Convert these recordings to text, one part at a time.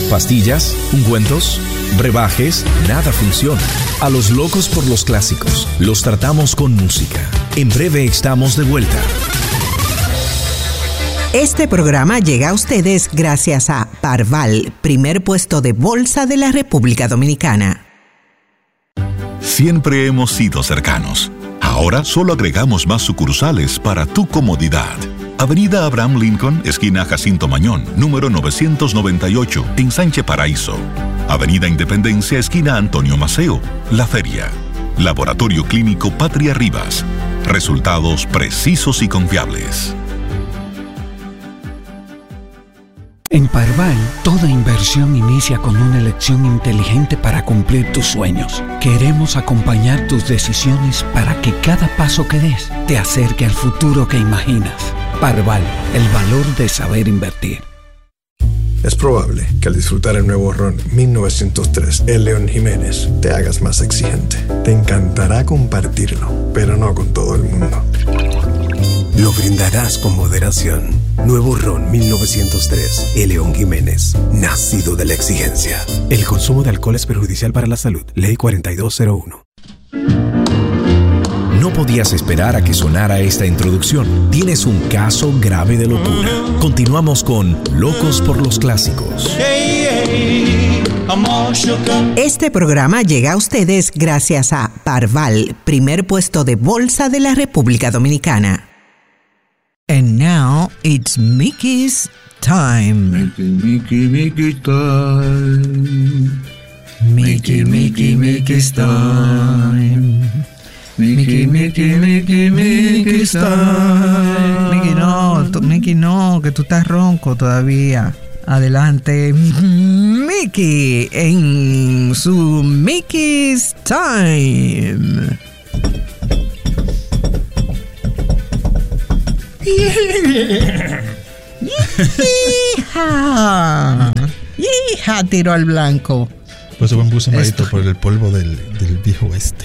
Pastillas, ungüentos, brebajes, nada funciona. A los locos por los clásicos los tratamos con música. En breve estamos de vuelta. Este programa llega a ustedes gracias a Parval, primer puesto de bolsa de la República Dominicana. Siempre hemos sido cercanos. Ahora solo agregamos más sucursales para tu comodidad. Avenida Abraham Lincoln, esquina Jacinto Mañón, número 998, en Sánchez Paraíso. Avenida Independencia, esquina Antonio Maceo, La Feria. Laboratorio Clínico Patria Rivas. Resultados precisos y confiables. En Parval, toda inversión inicia con una elección inteligente para cumplir tus sueños. Queremos acompañar tus decisiones para que cada paso que des te acerque al futuro que imaginas. Parval, el valor de saber invertir. Es probable que al disfrutar el nuevo ron 1903, el León Jiménez, te hagas más exigente. Te encantará compartirlo, pero no con todo el mundo. Lo brindarás con moderación. Nuevo ron 1903, el León Jiménez, nacido de la exigencia. El consumo de alcohol es perjudicial para la salud. Ley 4201. No podías esperar a que sonara esta introducción. Tienes un caso grave de locura. Continuamos con Locos por los Clásicos. Este programa llega a ustedes gracias a Parval, primer puesto de bolsa de la República Dominicana. And now it's Mickey's time. Mickey's time. Mickey's time. Mickey's time. Mickey no, que tú estás ronco todavía. Adelante, Mickey, en su Mickey's time. ¡Hija! Tiró al blanco. Pues me puse malito por el polvo del viejo oeste.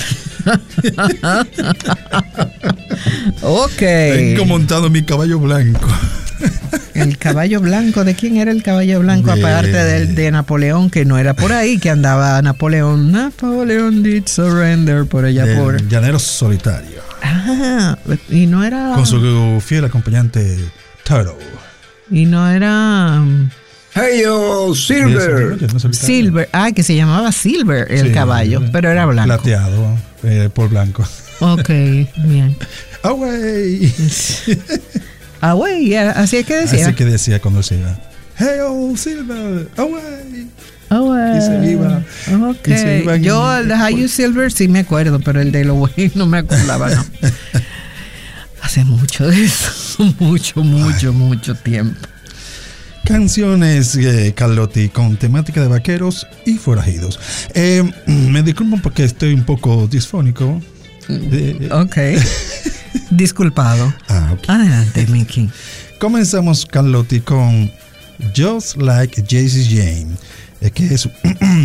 Ok. Vengo montado en mi caballo blanco. ¿El caballo blanco? ¿De quién era el caballo blanco? Aparte de Napoleón, que no era por ahí que andaba Napoleón. Napoleón did surrender por allá por... Llanero Solitario. Ah, y no era... Con su fiel acompañante, Turtle. Y no era... Hey yo, Silver. Silver, que se llamaba Silver el caballo, pero era blanco. Plateado, por blanco. Ok, bien. Away. Away, así es que decía. Así que decía cuando se iba. Hey yo, Silver, away. Away. Y se iba. Ok. Yo el de Hey You Silver sí me acuerdo, pero el de Away no me acordaba, no. Hace mucho de eso, mucho tiempo. Canciones, Carlotti, con temática de vaqueros y forajidos. Me disculpan porque estoy un poco disfónico. Ok. Disculpado. Okay. Adelante, Mickey. Comenzamos, Carlotti, con Just Like Jesse James. Que es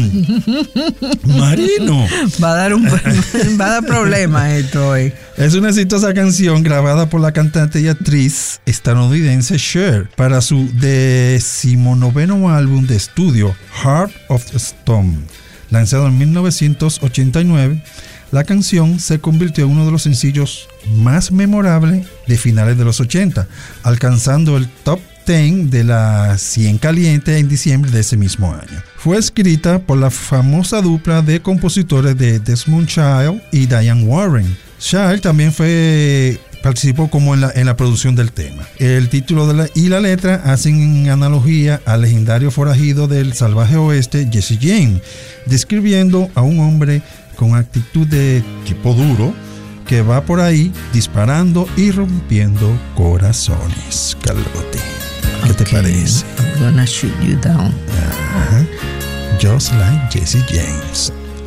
Marino. Va a dar problema esto hoy. Es una exitosa canción grabada por la cantante y actriz estadounidense Cher para su 19º álbum de estudio, Heart of Stone. Lanzado en 1989, la canción se convirtió en uno de los sencillos más memorables de finales de los 80, alcanzando el top 10 de la 100 caliente en diciembre de ese mismo año. Fue escrita por la famosa dupla de compositores de Desmond Child y Diane Warren. Child también participó como en la producción del tema. El título y la letra hacen analogía al legendario forajido del salvaje oeste Jesse James, describiendo a un hombre con actitud de tipo duro que va por ahí disparando y rompiendo corazones. Carlotti, ¿qué te parece? I'm gonna shoot you down. Just like Jesse James.